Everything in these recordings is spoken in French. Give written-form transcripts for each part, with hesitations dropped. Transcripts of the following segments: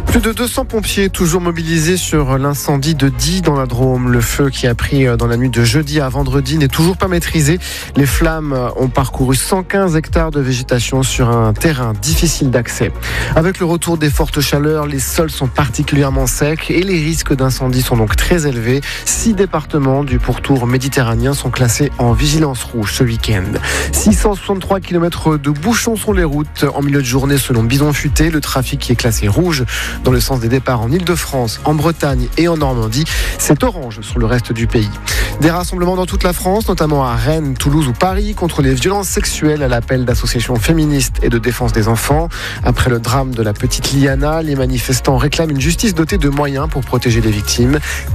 Plus de 200 pompiers toujours mobilisés sur l'incendie de Die dans la Drôme. Le feu qui a pris dans la nuit de jeudi à vendredi n'est toujours pas maîtrisé. Les flammes ont parcouru 115 hectares de végétation sur un terrain difficile d'accès. Avec le retour des fortes chaleurs, les sols sont particulièrement secs et les risques d'incendie sont donc très élevés. 6 départements du pourtour méditerranéen sont classés en vigilance rouge ce week-end. 663 km de bouchons sur les routes en milieu de journée selon Bison Futé. Le trafic qui est classé rouge dans le sens des départs en Île-de-France, en Bretagne et en Normandie. C'est orange sur le reste du pays. Des rassemblements dans toute la France, notamment à Rennes, Toulouse ou Paris, contre les violences sexuelles à l'appel d'associations féministes et de défense des enfants. Après le drame de la petite Liana, les manifestants réclament une justice dotée de moyens pour protéger les victimes.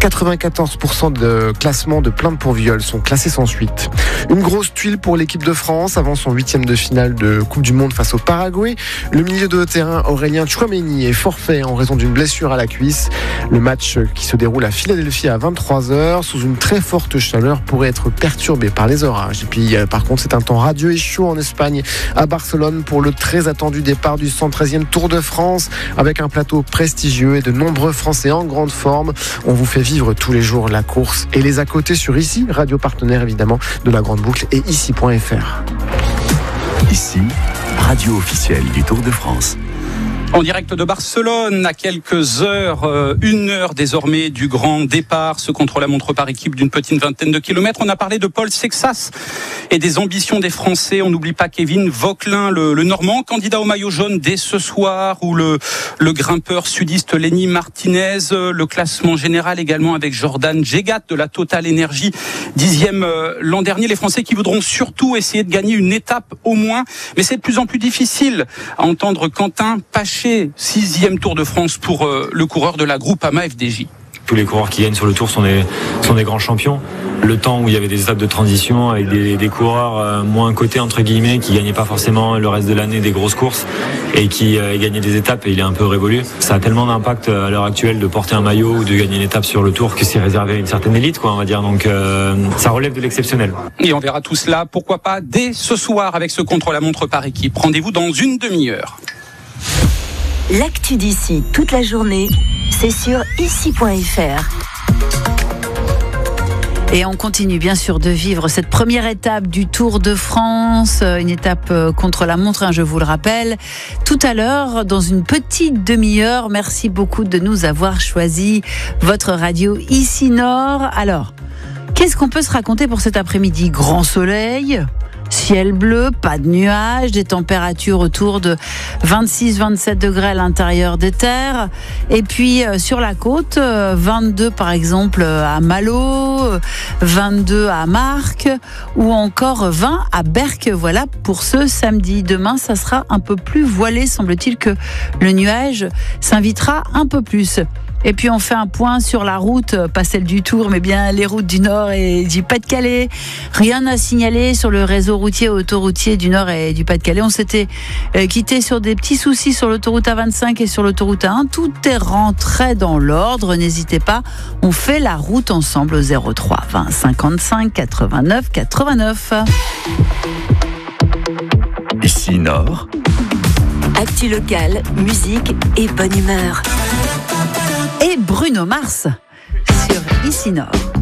94% de classements de plaintes pour viol sont classés sans suite. Une grosse tuile pour l'équipe de France avant son 8e de finale de Coupe du Monde face au Paraguay. Le milieu de terrain Aurélien Tchouaméni est forfait en raison d'une blessure à la cuisse. Le match qui se déroule à Philadelphie à 23h sous une très forte chaleur pourrait être perturbé par les orages. Et puis par contre c'est un temps radieux et chaud en Espagne à Barcelone pour le très attendu départ du 113e Tour de France avec un plateau prestigieux et de nombreux Français en grande forme. On vous fait vivre tous les jours la course et les à côté sur Ici, radio partenaire évidemment de la Grande Boucle et ici.fr. Ici, radio officielle du Tour de France. En direct de Barcelone, à quelques heures, 1 heure désormais du grand départ, ce contre-la-montre par équipe d'une petite vingtaine de kilomètres. On a parlé de Paul Sexas et des ambitions des Français. On n'oublie pas Kevin Vauquelin, le Normand, candidat au maillot jaune dès ce soir, ou le grimpeur sudiste Lenny Martinez. Le classement général également avec Jordan Jegat de la Total Energy, 10e l'an dernier. Les Français qui voudront surtout essayer de gagner une étape au moins, mais c'est de plus en plus difficile à entendre Quentin Paché, 6e Tour de France pour le coureur de la Groupama FDJ. Tous les coureurs qui gagnent sur le Tour sont des grands champions. Le temps où il y avait des étapes de transition avec des coureurs moins cotés entre guillemets, qui gagnaient pas forcément le reste de l'année des grosses courses et qui gagnaient des étapes, et il est un peu révolu. Ça a tellement d'impact à l'heure actuelle de porter un maillot ou de gagner une étape sur le Tour que c'est réservé à une certaine élite, on va dire. Donc ça relève de l'exceptionnel. Et on verra tout cela, pourquoi pas, dès ce soir avec ce contre-la-montre par équipe. Rendez-vous dans une demi-heure. L'actu d'ici toute la journée, c'est sur ici.fr. Et on continue bien sûr de vivre cette première étape du Tour de France, une étape contre la montre, je vous le rappelle, tout à l'heure, dans une petite demi-heure. Merci beaucoup de nous avoir choisi votre radio Ici Nord. Alors, qu'est-ce qu'on peut se raconter pour cet après-midi ? Grand soleil, ciel bleu, pas de nuages, des températures autour de 26-27 degrés à l'intérieur des terres. Et puis sur la côte, 22 par exemple à Malo, 22 à Marques ou encore 20 à Berck. Voilà pour ce samedi. Demain, ça sera un peu plus voilé. Semble-t-il que le nuage s'invitera un peu plus. Et puis on fait un point sur la route, pas celle du Tour, mais bien les routes du Nord et du Pas-de-Calais. Rien à signaler sur le réseau routier autoroutier du Nord et du Pas-de-Calais. On s'était quitté sur des petits soucis sur l'autoroute A25 et sur l'autoroute A1. Tout est rentré dans l'ordre. N'hésitez pas, on fait la route ensemble au 03 20 55 89 89. Ici Nord. Actu locale, musique et bonne humeur. Et Bruno Mars sur Ici Nord.